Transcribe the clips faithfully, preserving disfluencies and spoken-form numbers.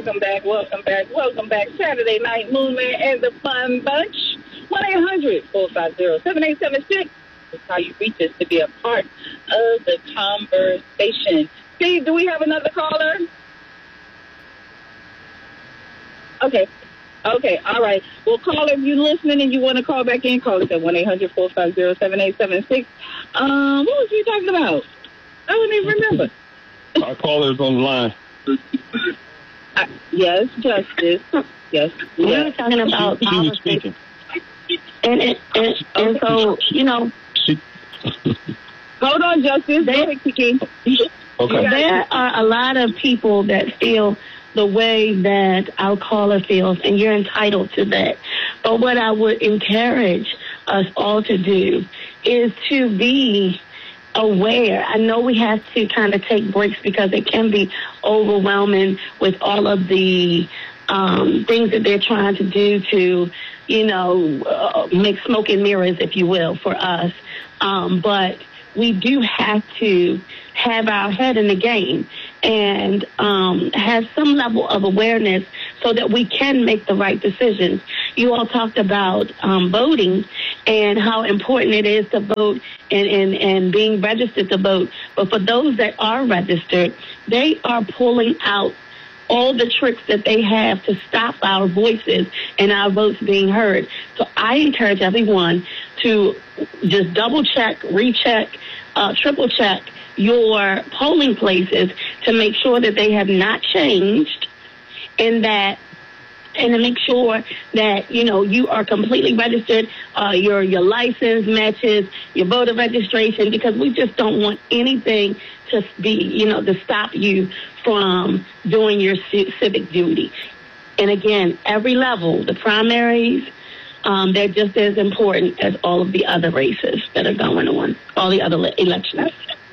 welcome back, welcome back, welcome back. Saturday Night Movement and the Fun Bunch. one eight hundred four five zero seven eight seven six is how you reach us to be a part of the conversation. Steve, do we have another caller? Okay. Okay, all right. Well, caller, if you're listening and you want to call back in, call us at one eight hundred four five zero seven eight seven six. Um, what was we talking about? I don't even remember. Our caller's on the line. Uh, yes, Justice. Yes. We yes. were talking about she, she was speaking. And, and, and, and so, you know. She... Hold on, Justice. There, Kiki. Okay. There are a lot of people that feel the way that our caller feels, and you're entitled to that. But what I would encourage us all to do is to be aware. I know we have to kind of take breaks because it can be overwhelming with all of the um, things that they're trying to do to, you know, uh, make smoke and mirrors, if you will, for us. Um, but we do have to have our head in the game and um, have some level of awareness so that we can make the right decisions. You all talked about um, voting and how important it is to vote and, and, and being registered to vote. But for those that are registered, they are pulling out all the tricks that they have to stop our voices and our votes being heard. So I encourage everyone to just double check, recheck, uh, triple check your polling places to make sure that they have not changed and that and to make sure that, you know, you are completely registered, uh, your your license matches your voter registration, because we just don't want anything to be, you know, to stop you from doing your c- civic duty. And again, every level, the primaries, um, they're just as important as all of the other races that are going on, all the other le- elections.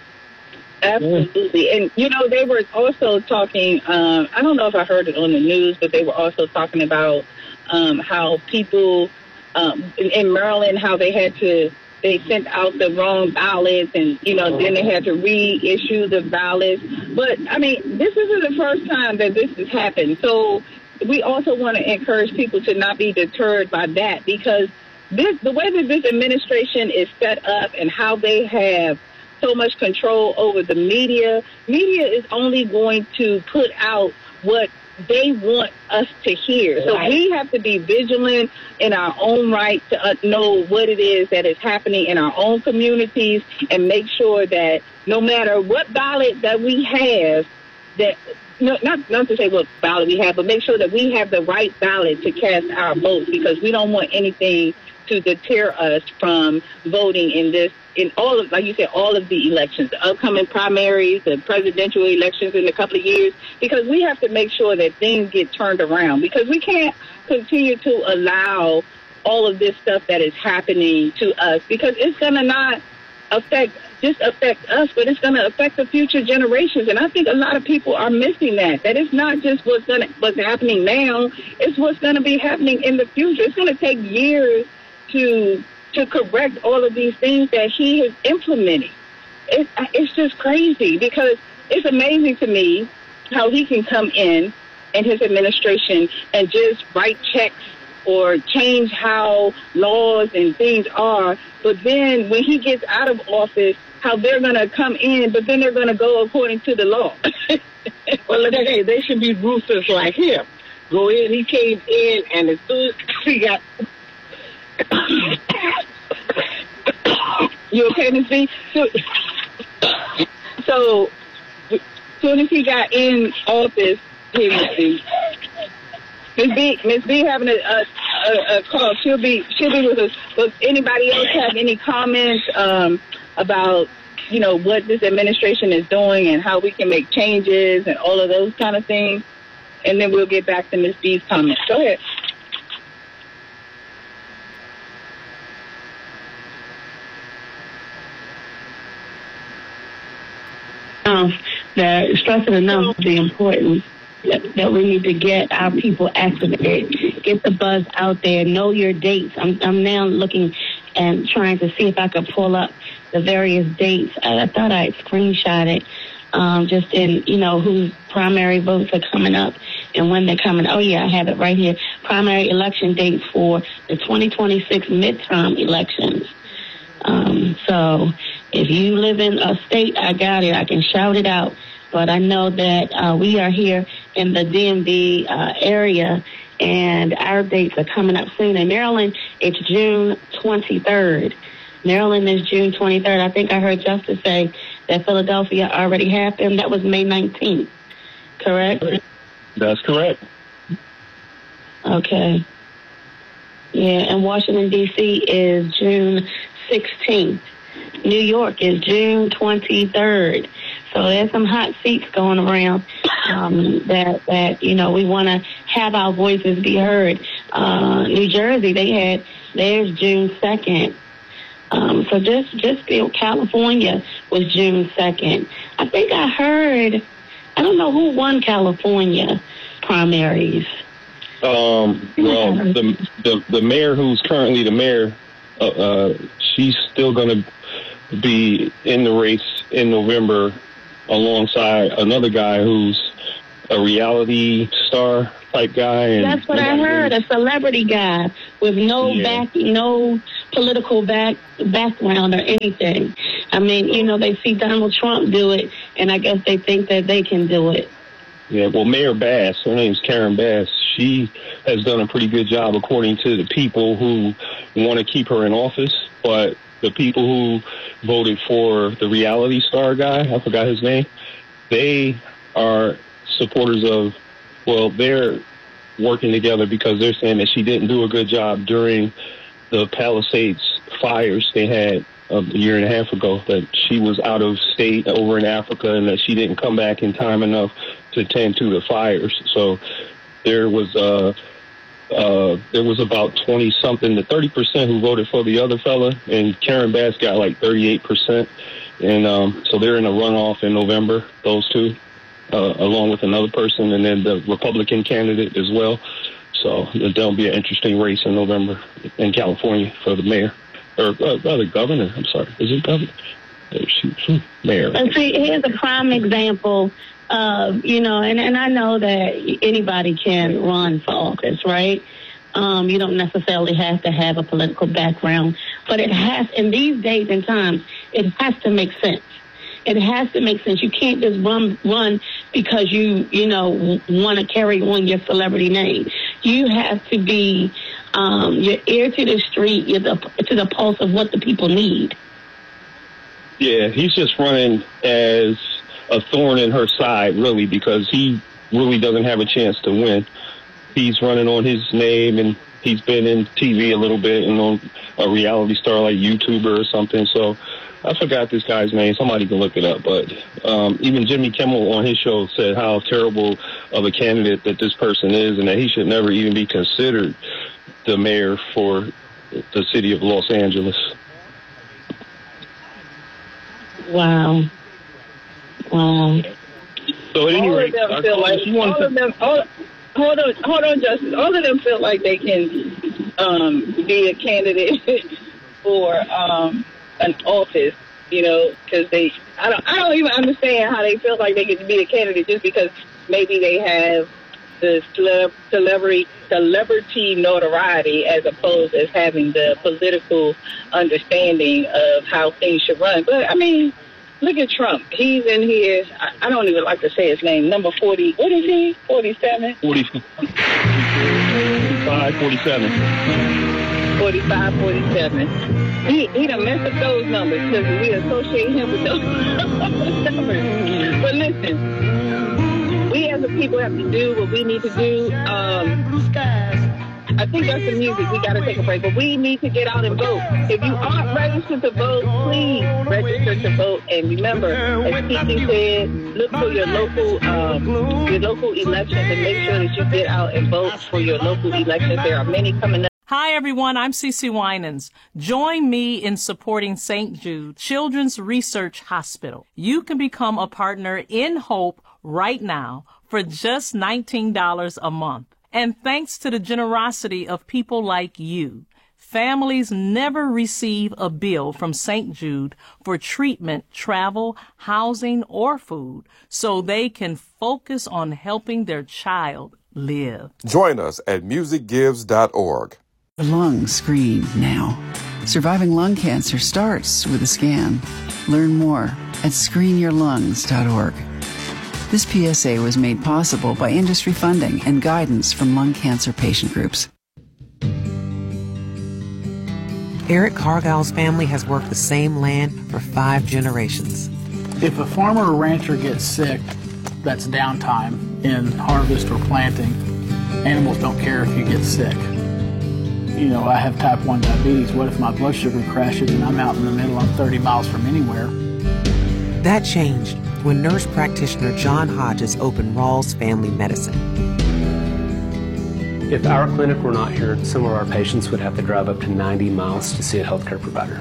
Absolutely. And, you know, they were also talking, um, I don't know if I heard it on the news, but they were also talking about um, how people um, in, in Maryland, how they had to, they sent out the wrong ballots and, you know, then they had to reissue the ballots. But, I mean, this isn't the first time that this has happened. So we also want to encourage people to not be deterred by that, because this, the way that this administration is set up and how they have so much control over the media, media is only going to put out what they want us to hear. So Right. we have to be vigilant in our own right to uh, know what it is that is happening in our own communities and make sure that no matter what ballot that we have, that no, not not to say what ballot we have, but make sure that we have the right ballot to cast our votes, because we don't want anything to deter us from voting in this, in all of, like you said, all of the elections, the upcoming primaries, the presidential elections in a couple of years, because we have to make sure that things get turned around, because we can't continue to allow all of this stuff that is happening to us, because it's going to not affect, just affect us, but it's going to affect the future generations. And I think a lot of people are missing that, that it's not just what's going to, what's happening now, it's what's going to be happening in the future. It's going to take years to to correct all of these things that he is implementing. It, it's just crazy, because it's amazing to me how he can come in and his administration and just write checks or change how laws and things are. But then when he gets out of office, how they're going to come in, but then they're going to go according to the law. Well, hey, they should be ruthless like him. Go in, he came in, and as soon as he got... You okay, Miz B? So, so, as soon as he got in office, he Miz B. Miz B, Miz B having a, a, a, a call. She'll be she'll be with us. Does anybody else have any comments um, about, you know, what this administration is doing and how we can make changes and all of those kind of things? And then we'll get back to Miz B's comments. Go ahead. Um, they're stressing enough the importance that, that we need to get our people activated, get the buzz out there, know your dates. I'm, I'm now looking and trying to see if I could pull up the various dates. I, I thought I had screenshot it, um, just in, you know, whose primary votes are coming up and when they're coming. Oh, yeah, I have it right here. Primary election dates for the twenty twenty-six midterm elections. Um, so if you live in a state, I got it. I can shout it out. But I know that uh, we are here in the D M V uh, area, and our dates are coming up soon. In Maryland, it's June twenty-third. Maryland is June twenty-third. I think I heard Justice say that Philadelphia already happened. That was May nineteenth, correct? That's correct. Okay. Yeah, and Washington, D C is June sixteenth. New York is June twenty-third. So there's some hot seats going around um, that, that, you know, we want to have our voices be heard. Uh, New Jersey, they had, theirs June second. Um, so just, just feel California was June second. I think I heard, I don't know who won California primaries. Um, well, the, the the mayor who's currently the mayor, uh, uh, she's still going to be in the race in November alongside another guy who's a reality star type guy. And that's what I heard, a celebrity guy with no yeah. back, no political back background or anything. I mean, you know, they see Donald Trump do it, and I guess they think that they can do it. Yeah, well, Mayor Bass, her name's Karen Bass, she has done a pretty good job according to the people who want to keep her in office, but the people who voted for the reality star guy, I forgot his name, they are supporters of, well, they're working together because they're saying that she didn't do a good job during the Palisades fires they had a year and a half ago, that she was out of state over in Africa and that she didn't come back in time enough to tend to the fires. So there was uh, uh, there was about twenty something to thirty percent who voted for the other fella, and Karen Bass got like thirty-eight percent. And um, so they're in a runoff in November, those two, uh, along with another person, and then the Republican candidate as well. So there'll be an interesting race in November in California for the mayor, or uh, rather governor. I'm sorry, is it governor? Oh, shoot, mayor. And see, here's a prime example of, you know, and, and I know that anybody can run for office, right? Um, you don't necessarily have to have a political background, but it has, in these days and times, it has to make sense. It has to make sense. You can't just run run because you, you know, want to carry on your celebrity name. You have to be um, your ear to the street, you're the, to the pulse of what the people need. Yeah, he's just running as a thorn in her side, really, because he really doesn't have a chance to win. He's running on his name, and he's been in T V a little bit and on a reality star like YouTuber or something. So I forgot this guy's name. Somebody can look it up. But um, even Jimmy Kimmel on his show said how terrible of a candidate that this person is and that he should never even be considered the mayor for the city of Los Angeles. Wow. Wow. So at any all rate, of them feel like, all to... of them, all, hold on, hold on, Justice. All of them feel like they can um, be a candidate for um, an office, you know, because they, I don't, I don't even understand how they feel like they can be a candidate just because maybe they have the celeb, celebrity, celebrity notoriety as opposed as having the political understanding of how things should run. But I mean, look at Trump. He's in here. I, I don't even like to say his name. Number forty. What is he? Forty-seven. Forty. Forty-five. Forty-seven. Forty-five. Forty-seven. He he done messed up those numbers because we associate him with those numbers. But listen. We as a people have to do what we need to do. Um, I think that's the music. We got to take a break. But we need to get out and vote. If you aren't registered to vote, please register to vote. And remember, as Kiki said, look for your local um, your local elections and make sure that you get out and vote for your local elections. There are many coming up. Hi, everyone. I'm Cece Winans. Join me in supporting Saint Jude Children's Research Hospital. You can become a partner in Hope right now for just nineteen dollars a month. And thanks to the generosity of people like you, families never receive a bill from Saint Jude for treatment, travel, housing, or food, so they can focus on helping their child live. Join us at music gives dot org. Lung screen now. Surviving lung cancer starts with a scan. Learn more at screen your lungs dot org. This P S A was made possible by industry funding and guidance from lung cancer patient groups. Eric Cargill's family has worked the same land for five generations. If a farmer or rancher gets sick, that's downtime in harvest or planting. Animals don't care if you get sick. You know, I have type one diabetes. What if my blood sugar crashes and I'm out in the middle, I'm thirty miles from anywhere? That changed when nurse practitioner John Hodges opened Rawls Family Medicine. If our clinic were not here, some of our patients would have to drive up to ninety miles to see a healthcare provider.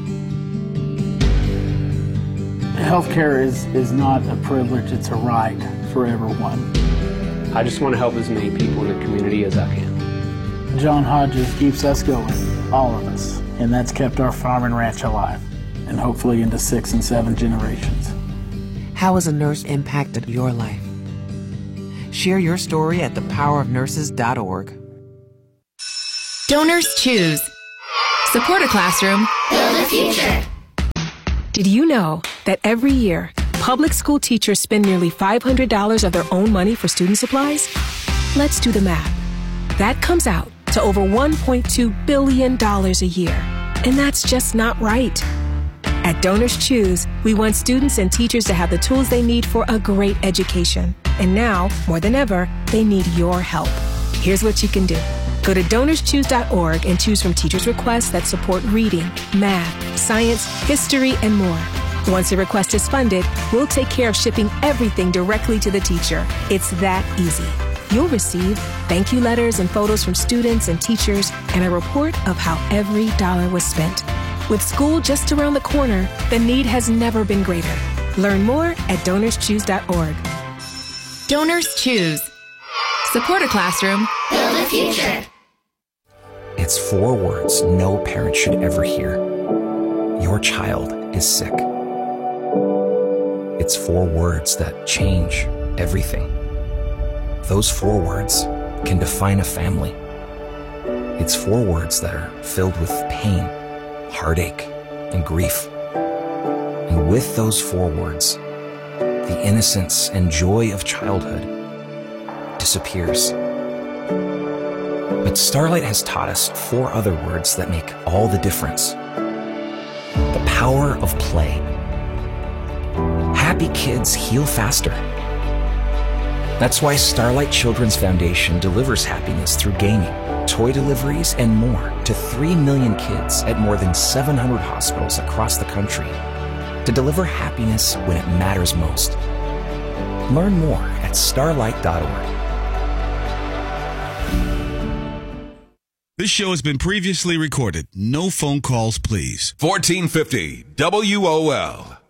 Healthcare is, is not a privilege, it's a right for everyone. I just want to help as many people in the community as I can. John Hodges keeps us going, all of us, and that's kept our farm and ranch alive, and hopefully into six and seven generations. How has a nurse impacted your life? Share your story at the power of nurses dot org. Donors Choose. Support a classroom. Build a future. Did you know that every year, public school teachers spend nearly five hundred dollars of their own money for student supplies? Let's do the math. That comes out to over one point two billion dollars a year. And that's just not right. At Donors Choose, we want students and teachers to have the tools they need for a great education. And now, more than ever, they need your help. Here's what you can do. Go to donors choose dot org and choose from teachers' requests that support reading, math, science, history, and more. Once a request is funded, we'll take care of shipping everything directly to the teacher. It's that easy. You'll receive thank you letters and photos from students and teachers and a report of how every dollar was spent. With school just around the corner, the need has never been greater. Learn more at donors choose dot org. Donors Choose. Support a classroom. Build a future. It's four words no parent should ever hear. Your child is sick. It's four words that change everything. Those four words can define a family. It's four words that are filled with pain, heartache, and grief. And with those four words, the innocence and joy of childhood disappears. But Starlight has taught us four other words that make all the difference. The power of play. Happy kids heal faster. That's why Starlight Children's Foundation delivers happiness through gaming, toy deliveries, and more to three million kids at more than seven hundred hospitals across the country to deliver happiness when it matters most. Learn more at starlight dot org. This show has been previously recorded. No phone calls, please. fourteen fifty W O L.